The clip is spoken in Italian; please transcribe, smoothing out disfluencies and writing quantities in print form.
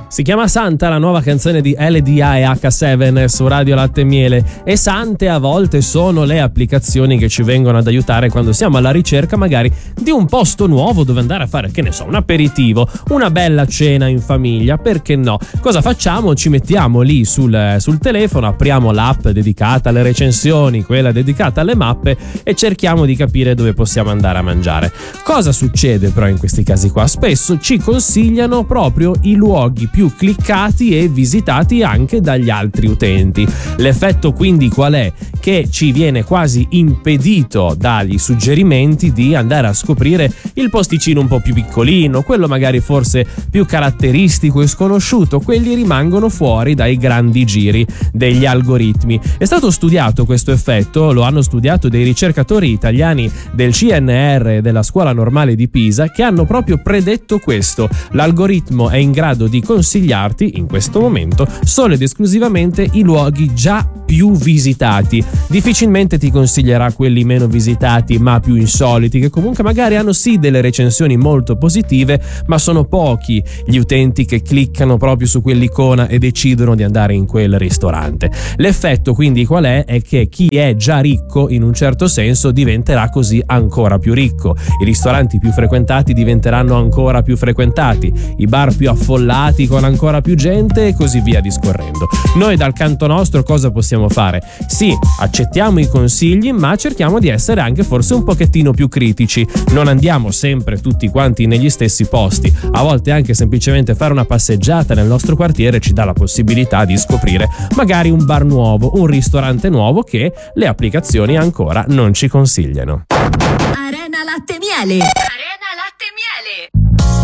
Si chiama Santa, la nuova canzone di LDA e H7 su Radio Latte e Miele. E sante a volte sono le applicazioni che ci vengono ad aiutare quando siamo alla ricerca magari di un posto nuovo dove andare a fare, che ne so, un aperitivo, una bella cena in famiglia, perché no? Cosa facciamo? Ci mettiamo lì sul telefono, apriamo l'app dedicata alle recensioni, quella dedicata alle mappe e cerchiamo di capire dove possiamo andare a mangiare. Cosa succede però in questi casi qua? Spesso ci consigliano proprio i luoghi più cliccati e visitati anche dagli altri utenti. L'effetto quindi qual è? Che ci viene quasi impedito dagli suggerimenti di andare a scoprire il posticino un po' più piccolino, quello magari forse più caratteristico e sconosciuto. Quelli rimangono fuori dai grandi giri degli algoritmi. È stato studiato questo effetto, lo hanno studiato dei ricercatori italiani del CNR e della Scuola Normale di Pisa, che hanno proprio predetto questo: l'algoritmo è in grado di consigliarti in questo momento solo ed esclusivamente i luoghi già più visitati. Difficilmente ti consiglierà quelli meno visitati ma più insoliti, che comunque magari hanno sì delle recensioni molto positive, ma sono pochi gli utenti che cliccano proprio su quell'icona e decidono di andare in quel ristorante. L'effetto quindi qual è? È che chi è già ricco in un certo senso diventerà così ancora più ricco, i ristoranti più frequentati diventeranno ancora più frequentati, i bar più affollati con ancora più gente e così via discorrendo. Noi dal canto nostro cosa possiamo fare? Sì, accettiamo i consigli, ma cerchiamo di essere anche forse un pochettino più critici. Non andiamo sempre tutti quanti negli stessi posti. A volte anche semplicemente fare una passeggiata nel nostro quartiere ci dà la possibilità di scoprire magari un bar nuovo, un ristorante nuovo che le applicazioni ancora non ci consigliano. Arena Latte e Miele.